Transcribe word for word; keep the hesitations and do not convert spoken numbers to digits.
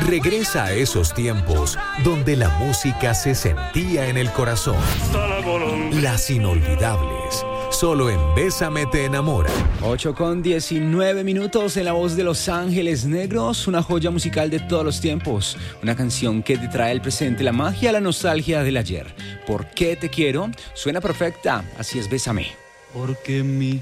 Regresa a esos tiempos donde la música se sentía en el corazón. Las inolvidables. Solo en Bésame te enamora. ocho con diecinueve minutos en la voz de Los Ángeles Negros, una joya musical de todos los tiempos, una canción que te trae el presente, la magia, la nostalgia del ayer. ¿Por qué te quiero? Suena perfecta, así es Bésame. Porque mi